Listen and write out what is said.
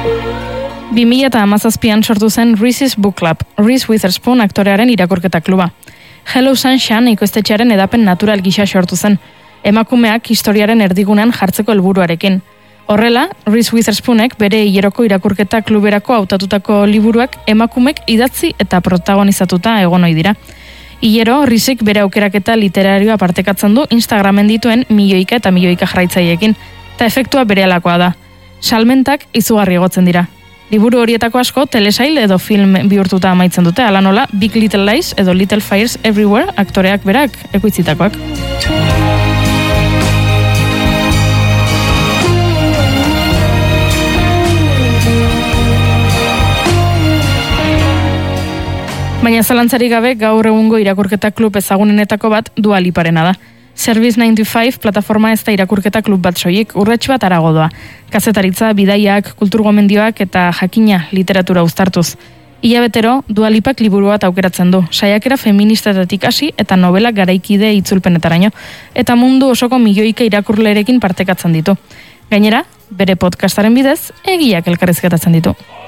2017an sortu zen Reese's Book Club, Reese Witherspoon aktorearen irakurketa kluba. Hello Sunshine ikoiztetxearen edapen natural gisa sortu zen, emakumeak historiaren erdigunean jartzeko helburuarekin. Horrela, Reese Witherspoonek bere hileroko irakurketa kluberako hautatutako liburuak emakumek idatzi eta protagonizatuta egon ohi dira. Hilero, Reesek bere aukeraketa literarioa partekatzen du Instagramen dituen milioika eta milioika jarraitzaileekin, eta efektua berehalakoa da. Salmentak izugarri igotzen dira. Liburu horietako asko telesail edo film bihurtuta amaitzen dute, hala nola Big Little Lies edo Little Fires Everywhere aktoreak berak ekoitzitakoak. Baina zalantzarik gabe gaur egungo irakurketa klub ezagunenetako bat Dua Liparena da. Service 95 plataforma ez da irakurketa klub bat soilik, urrats bat harago doa. Kazetaritza, bidaiak, kulturgomendioak eta jakina literatura uztartuz. Hilabetero, Dua Lipak liburu bat aukeratzen du, saiakera feministetatik hasi eta novela garaikide itzulpenetaraino, eta mundu osoko milioika irakurlerekin partekatzen ditu. Gainera, bere podcastaren bidez, egiak elkarrizketatzen ditu.